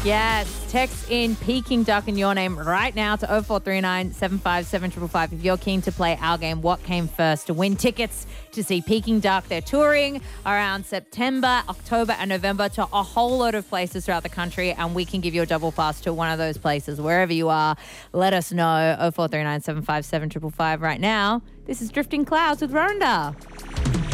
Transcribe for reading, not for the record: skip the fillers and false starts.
Yes, text in Peking Duck in your name right now to 0439 757 555 if you're keen to play our game, What Came First, to win tickets to see Peking Duck. They're touring around September, October and November to a whole load of places throughout the country, and we can give you a double pass to one of those places. Wherever you are, let us know. 0439 757 555 right now. This is Drifting Clouds with Rhonda.